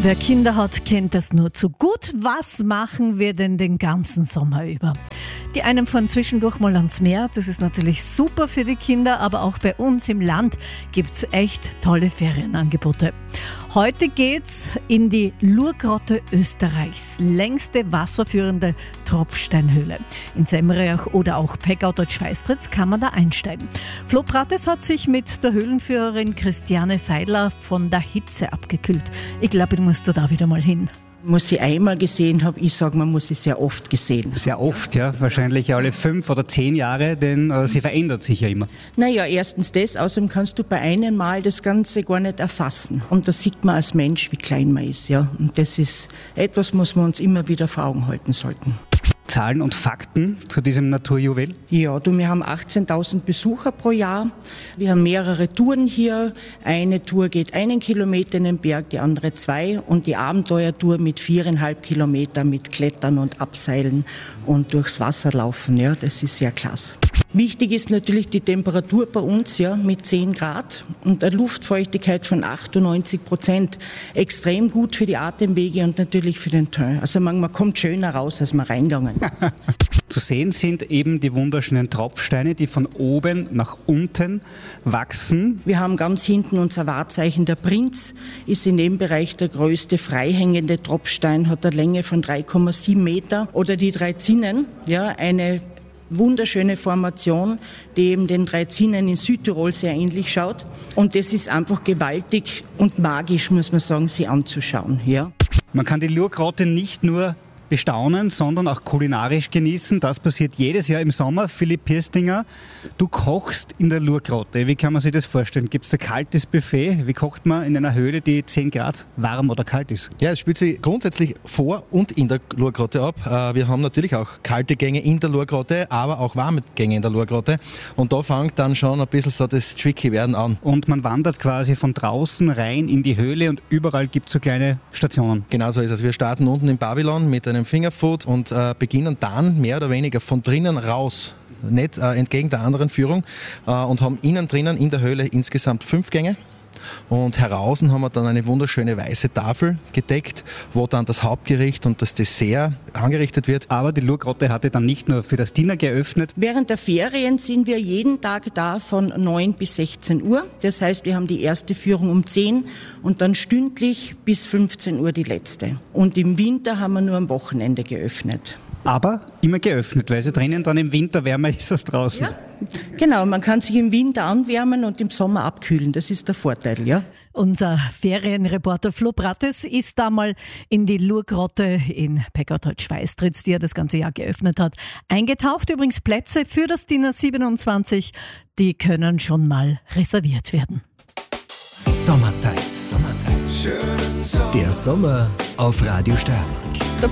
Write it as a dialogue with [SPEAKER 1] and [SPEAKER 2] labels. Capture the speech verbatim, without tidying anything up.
[SPEAKER 1] Wer Kinder hat, kennt das nur zu gut. Was machen wir denn den ganzen Sommer über? Die einen fahren zwischendurch mal ans Meer. Das ist natürlich super für die Kinder, aber auch bei uns im Land gibt's echt tolle Ferienangebote. Heute geht's in die Lurgrotte Österreichs, längste wasserführende Tropfsteinhöhle. In Semmerach oder auch Peckau dort Schweistritz kann man da einsteigen. Flo Prates hat sich mit der Höhlenführerin Christiane Seidler von der Hitze abgekühlt. Ich glaube, du musst da wieder mal hin.
[SPEAKER 2] Muss ich einmal gesehen habe, ich sage, man muss sie sehr oft gesehen.
[SPEAKER 3] Sehr oft, ja. Wahrscheinlich alle fünf oder zehn Jahre, denn äh, sie verändert sich ja immer.
[SPEAKER 2] Naja, erstens das, außerdem kannst du bei einem Mal das Ganze gar nicht erfassen. Und da sieht man als Mensch, wie klein man ist, ja. Und das ist etwas, was wir uns immer wieder vor Augen halten sollten.
[SPEAKER 3] Zahlen und Fakten zu diesem Naturjuwel?
[SPEAKER 2] Ja, du, wir haben achtzehntausend Besucher pro Jahr. Wir haben mehrere Touren hier. Eine Tour geht einen Kilometer in den Berg, die andere zwei. Und die Abenteuertour mit viereinhalb Kilometer mit Klettern und Abseilen und durchs Wasser laufen. Ja, das ist sehr klasse. Wichtig ist natürlich die Temperatur bei uns, ja, mit zehn Grad und eine Luftfeuchtigkeit von achtundneunzig Prozent. Extrem gut für die Atemwege und natürlich für den Teint. Also man, man kommt schöner raus, als man reingegangen ist.
[SPEAKER 3] Zu sehen sind eben die wunderschönen Tropfsteine, die von oben nach unten wachsen.
[SPEAKER 2] Wir haben ganz hinten unser Wahrzeichen, der Prinz, ist in dem Bereich der größte freihängende Tropfstein, hat eine Länge von drei Komma sieben Meter. Oder die drei Zinnen, ja, eine wunderschöne Formation, die eben den drei Zinnen in Südtirol sehr ähnlich schaut. Und das ist einfach gewaltig und magisch, muss man sagen, sie anzuschauen. Ja.
[SPEAKER 3] Man kann die Lurgrotte nicht nur bestaunen, sondern auch kulinarisch genießen. Das passiert jedes Jahr im Sommer. Philipp Pirstinger, du kochst in der Lurgrotte. Wie kann man sich das vorstellen? Gibt es ein kaltes Buffet? Wie kocht man in einer Höhle, die zehn Grad warm oder kalt ist?
[SPEAKER 4] Ja, es spielt sich grundsätzlich vor und in der Lurgrotte ab. Wir haben natürlich auch kalte Gänge in der Lurgrotte, aber auch warme Gänge in der Lurgrotte. Und da fängt dann schon ein bisschen so das Tricky werden an.
[SPEAKER 3] Und man wandert quasi von draußen rein in die Höhle und überall gibt es so kleine Stationen.
[SPEAKER 4] Genau so ist es. Wir starten unten in Babylon mit einem Fingerfood und äh, beginnen dann mehr oder weniger von drinnen raus, nicht äh, entgegen der anderen Führung, äh, und haben innen drinnen in der Höhle insgesamt fünf Gänge. Und heraußen haben wir dann eine wunderschöne weiße Tafel gedeckt, wo dann das Hauptgericht und das Dessert angerichtet wird.
[SPEAKER 3] Aber die Lurgrotte hatte dann nicht nur für das Dinner geöffnet.
[SPEAKER 2] Während der Ferien sind wir jeden Tag da von neun bis sechzehn Uhr. Das heißt, wir haben die erste Führung um zehn und dann stündlich bis fünfzehn Uhr die letzte. Und im Winter haben wir nur am Wochenende geöffnet.
[SPEAKER 3] Aber immer geöffnet, weil sie drinnen dann im Winter wärmer ist als draußen.
[SPEAKER 2] Ja, genau, man kann sich im Winter anwärmen und im Sommer abkühlen. Das ist der Vorteil, ja.
[SPEAKER 1] Unser Ferienreporter Flo Prates ist da mal in die Lurgrotte in Peckau dort Schweistritz, die er das ganze Jahr geöffnet hat, eingetaucht. Übrigens Plätze für das Dinner siebenundzwanzig, die können schon mal reserviert werden.
[SPEAKER 5] Sommerzeit. Sommerzeit. Der Sommer auf Radio Steiermark.